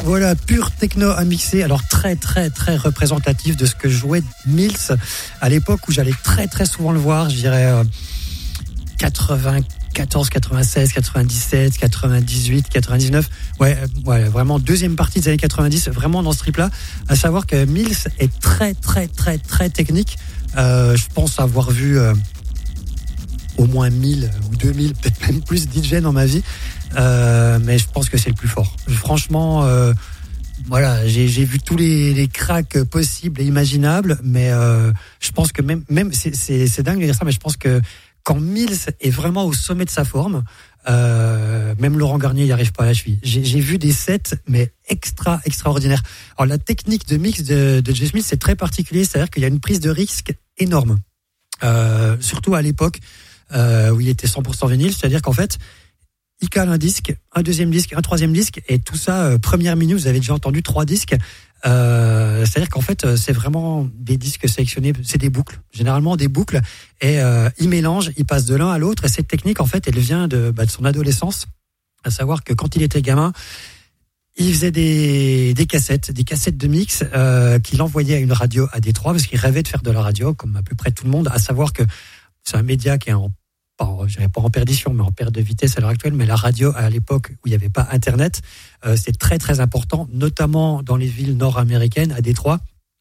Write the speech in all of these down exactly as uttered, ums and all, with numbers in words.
Voilà, pure techno à mixer. Alors très très très représentatif de ce que jouait Mills à l'époque où j'allais très très souvent le voir. Je dirais euh, quatre-vingt-quatorze, quatre-vingt-seize, quatre-vingt-dix-sept, quatre-vingt-dix-huit, quatre-vingt-dix-neuf. Ouais, ouais, vraiment deuxième partie des années quatre-vingt-dix, vraiment dans ce trip-là. À savoir que Mills est très très très très technique. Euh, je pense avoir vu euh, au moins mille ou deux mille, peut-être même plus D J dans ma vie. Euh, mais je pense que c'est le plus fort. Franchement, euh, voilà, j'ai, j'ai vu tous les, les cracks possibles et imaginables, mais euh, je pense que même, même c'est, c'est, c'est dingue de dire ça, mais je pense que quand Mills est vraiment au sommet de sa forme, euh, même Laurent Garnier n'y arrive pas à la cheville. J'ai, j'ai vu des sets, mais extra, extraordinaires. Alors la technique de mix de, de Jay Smith, c'est très particulier, c'est-à-dire qu'il y a une prise de risque énorme, euh, surtout à l'époque euh, où il était cent pour cent vinyle, c'est-à-dire qu'en fait, il cale un disque, un deuxième disque, un troisième disque, et tout ça, euh, première minute, vous avez déjà entendu trois disques. Euh, c'est-à-dire qu'en fait, c'est vraiment des disques sélectionnés, c'est des boucles, généralement des boucles, et euh, il mélange, il passe de l'un à l'autre, et cette technique, en fait, elle vient de, bah, de son adolescence, à savoir que quand il était gamin, il faisait des, des cassettes, des cassettes de mix euh, qu'il envoyait à une radio à Détroit, parce qu'il rêvait de faire de la radio, comme à peu près tout le monde, à savoir que c'est un média qui est en Pas, je dirais pas en perdition, mais en perte de vitesse à l'heure actuelle. Mais la radio, à l'époque où il n'y avait pas Internet, euh, c'est très très important, notamment dans les villes nord-américaines, à Détroit.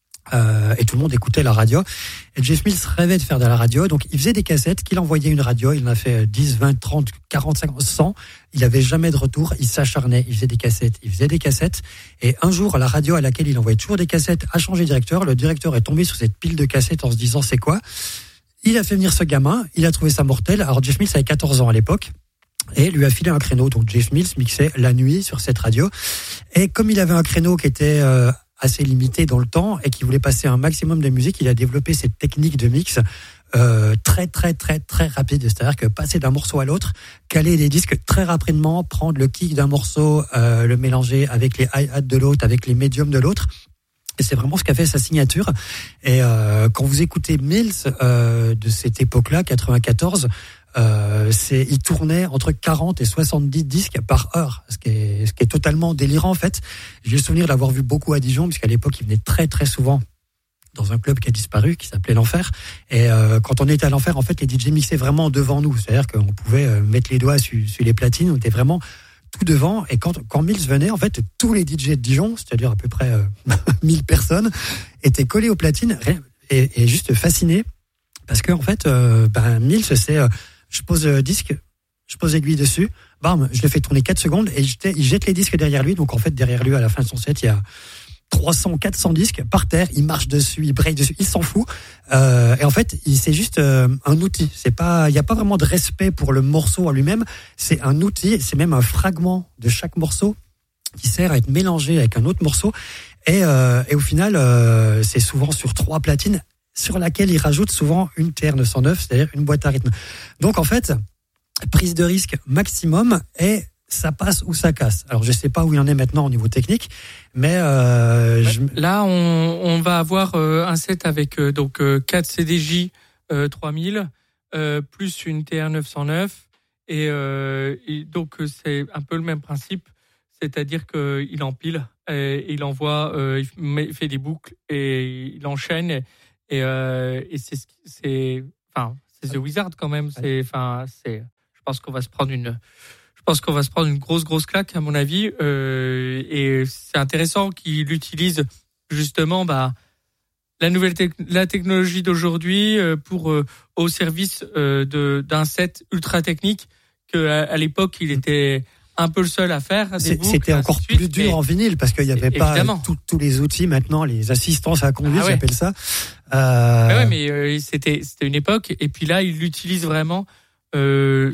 Euh, et tout le monde écoutait la radio. Et Jay Smith rêvait de faire de la radio, donc il faisait des cassettes qu'il envoyait une radio. Il en a fait dix, vingt, trente, quarante, cinquante, cent. Il n'avait jamais de retour. Il s'acharnait. Il faisait des cassettes. Il faisait des cassettes. Et un jour, la radio à laquelle il envoyait toujours des cassettes a changé de directeur. Le directeur est tombé sur cette pile de cassettes en se disant c'est quoi ? Il a fait venir ce gamin, il a trouvé ça mortel. Alors Jay Smith avait quatorze ans à l'époque et lui a filé un créneau. Donc Jay Smith mixait la nuit sur cette radio. Et comme il avait un créneau qui était euh, assez limité dans le temps et qui voulait passer un maximum de musique, il a développé cette technique de mix euh, très très très très rapide. C'est-à-dire que passer d'un morceau à l'autre, caler des disques très rapidement, prendre le kick d'un morceau, euh, le mélanger avec les hi-hats de l'autre, avec les médiums de l'autre. Et c'est vraiment ce qu'a fait sa signature. Et euh, quand vous écoutez Mills euh, de cette époque-là, quatre-vingt-quatorze, euh, c'est il tournait entre quarante et soixante-dix disques par heure, ce qui est, ce qui est totalement délirant en fait. J'ai le souvenir d'avoir vu beaucoup à Dijon, puisqu'à l'époque il venait très très souvent dans un club qui a disparu, qui s'appelait l'Enfer. Et euh, quand on était à l'Enfer, en fait, les D J mixaient vraiment devant nous. C'est-à-dire qu'on pouvait euh, mettre les doigts sur, sur les platines, on était vraiment tout devant. Et quand, quand Mills venait, en fait, tous les D J de Dijon, c'est-à-dire à peu près euh, mille personnes, étaient collés aux platines et, et juste fascinés. Parce que, en fait, euh, ben, Mills, c'est, euh, je pose le disque, je pose l'aiguille dessus, bam, je le fais tourner quatre secondes et je, il jette les disques derrière lui. Donc, en fait, derrière lui, à la fin de son set, il y a trois cents, quatre cents disques par terre, il marche dessus, il break dessus, il s'en fout. Euh, et en fait, il, c'est juste euh, un outil. C'est pas, il n'y a pas vraiment de respect pour le morceau en lui-même. C'est un outil, c'est même un fragment de chaque morceau qui sert à être mélangé avec un autre morceau. Et, euh, et au final, euh, c'est souvent sur trois platines sur laquelle il rajoute souvent une T R neuf cent neuf, c'est-à-dire une boîte à rythme. Donc en fait, prise de risque maximum et ça passe ou ça casse. Alors je sais pas où il en est maintenant au niveau technique, mais euh, je... là on, on va avoir euh, un set avec euh, donc euh, quatre C D J euh, trois mille euh, plus une T R neuf cent neuf et, euh, et donc c'est un peu le même principe, c'est-à-dire que il empile et il envoie, euh, il, met, il fait des boucles et il enchaîne et, euh, et c'est c'est enfin c'est The Wizard quand même. C'est enfin c'est je pense qu'on va se prendre une Je pense qu'on va se prendre une grosse, grosse claque, à mon avis. Euh, et c'est intéressant qu'il utilise justement bah, la nouvelle te- la technologie d'aujourd'hui euh, pour euh, au service euh, de, d'un set ultra technique qu'à à l'époque, il était un peu le seul à faire. Des C'est, boucles, c'était encore suite, plus dur en vinyle parce qu'il n'y avait pas tout, tous les outils maintenant, les assistances à la conduite, ah ouais. J'appelle ça. Euh... Ouais, ouais, mais euh, c'était, c'était une époque. Et puis là, il utilise vraiment Euh,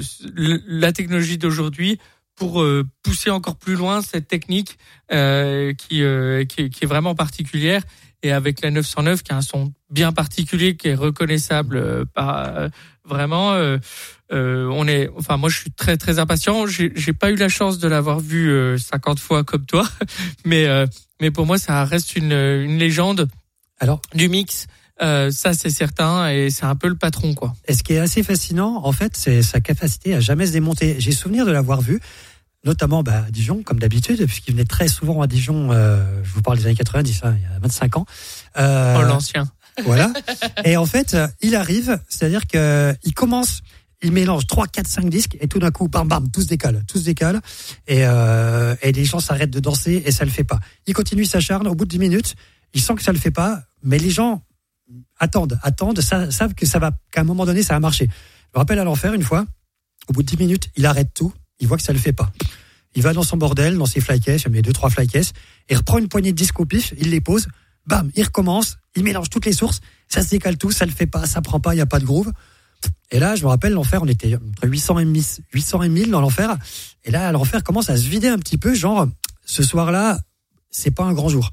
la technologie d'aujourd'hui pour euh, pousser encore plus loin cette technique euh, qui, euh, qui, qui est vraiment particulière, et avec la neuf cent neuf qui a un son bien particulier qui est reconnaissable euh, par euh, vraiment euh, euh, on est enfin moi je suis très très impatient. J'ai, j'ai pas eu la chance de l'avoir vu euh, cinquante fois comme toi mais euh, mais pour moi ça reste une une légende alors du mix. Euh, ça c'est certain, et c'est un peu le patron quoi. Et ce qui est assez fascinant en fait, c'est sa capacité à jamais se démonter. J'ai souvenir de l'avoir vu notamment bah, à Dijon, comme d'habitude, puisqu'il venait très souvent à Dijon, euh, je vous parle des années quatre-vingt-dix, hein, il y a vingt-cinq ans. Euh, oh, l'ancien. Voilà. Et en fait, il arrive, c'est-à-dire qu'il commence, il mélange trois, quatre, cinq disques, et tout d'un coup, bam, bam, tout se décale, tout se décale, et, euh, et les gens s'arrêtent de danser, et ça le fait pas. Il continue sa charne, au bout de dix minutes, il sent que ça le fait pas, mais les gens attendent, attendent, ça, savent que ça va, qu'à un moment donné, ça va marcher. Je me rappelle à l'enfer, une fois, au bout de dix minutes, il arrête tout, il voit que ça le fait pas. Il va dans son bordel, dans ses fly cases, il met deux, trois fly cases, il reprend une poignée de disques au pif, il les pose, bam, il recommence, il mélange toutes les sources, ça se décale tout, ça le fait pas, ça prend pas, il y a pas de groove. Et là, je me rappelle, l'enfer, on était entre huit cents et mille dans l'enfer, et là, l'enfer commence à se vider un petit peu, genre, ce soir-là, c'est pas un grand jour.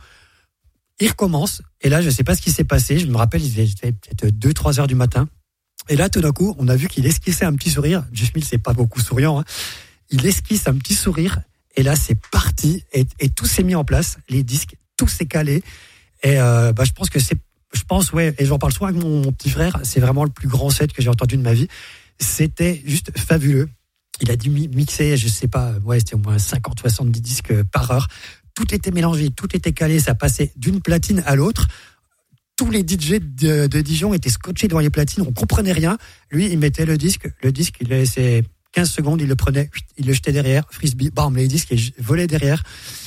Il recommence, et là, je sais pas ce qui s'est passé, je me rappelle, il était peut-être deux, trois heures du matin, et là, tout d'un coup, on a vu qu'il esquissait un petit sourire. Jeff Mills, c'est pas beaucoup souriant, hein. Il esquisse un petit sourire, et là, c'est parti, et, et tout s'est mis en place, les disques, tout s'est calé, et euh, bah, je pense que c'est, je pense, ouais, et j'en parle souvent avec mon, mon petit frère, c'est vraiment le plus grand set que j'ai entendu de ma vie. C'était juste fabuleux. Il a dû mixer, je sais pas, ouais, c'était au moins cinquante, soixante-dix disques par heure. Tout était mélangé, tout était calé, ça passait d'une platine à l'autre. Tous les D J de, de Dijon étaient scotchés devant les platines, on comprenait rien. Lui, il mettait le disque, le disque, il laissait quinze secondes, il le prenait, il le jetait derrière, frisbee, bam, les disques, il volait derrière.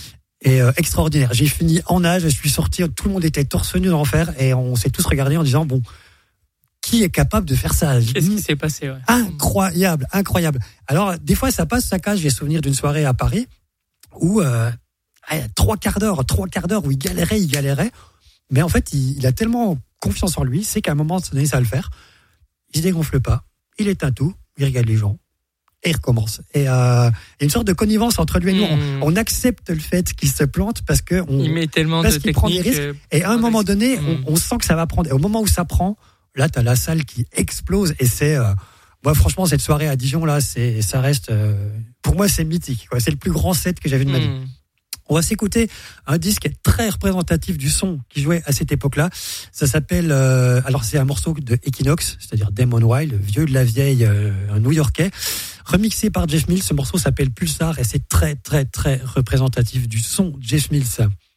Et euh, extraordinaire. J'ai fini en nage, je suis sorti, tout le monde était torse nu dans l'enfer, et on s'est tous regardés en disant, bon, qui est capable de faire ça? Qu'est-ce qui s'est passé, ouais. Incroyable, incroyable. Alors, des fois, ça passe, ça casse. J'ai souvenir d'une soirée à Paris où, euh, trois quarts d'heure, trois quarts d'heure où il galérait, il galérait. Mais en fait, il, il a tellement confiance en lui, c'est qu'à un moment donné, ça va le faire. Il se dégonfle pas, il éteint tout, il regarde les gens, et il recommence. Et euh, il y a une sorte de connivence entre lui et nous. Mmh. On, on accepte le fait qu'il se plante parce que on, il met tellement parce de qu'il prend des risques. euh, Et à un moment donné, mmh. on, on sent que ça va prendre. Et au moment où ça prend, là, t'as la salle qui explose. Et c'est, euh, moi, franchement, cette soirée à Dijon, là, c'est, ça reste, euh, pour moi, c'est mythique, quoi. C'est le plus grand set que j'ai vu de ma vie. Mmh. On va s'écouter un disque très représentatif du son qui jouait à cette époque-là. Ça s'appelle, euh, alors c'est un morceau de Equinox, c'est-à-dire Damon Wild, vieux de la vieille, euh, un New-Yorkais, remixé par Jeff Mills. Ce morceau s'appelle Pulsar et c'est très très très représentatif du son Jeff Mills.